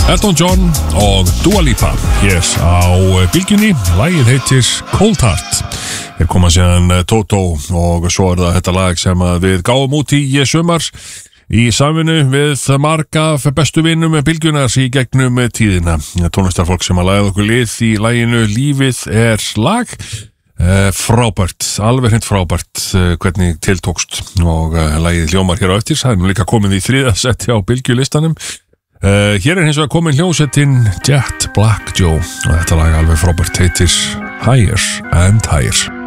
Elton John og Dua Lipa hér á bylgjunni. Lagið heitir Cold Heart. Hér koma síðan Toto og svo það þetta lag sem við gáum út í sumar í samvinnu við marga bestu vinnum bylgjunar í gegnum tíðina. Tónlistarfólk sem lagði okkur lið í laginu Lífið er lag. Frábært, alveg hreint frábært hvernig tiltókst og lagið hljómar hér á eftir. Það nú líka komið í 3. setti á bylgjulistanum. Hér hins vegar komin hljómsveitin Jet Black Joe og þetta lag alveg frábært heitir Higher and Higher.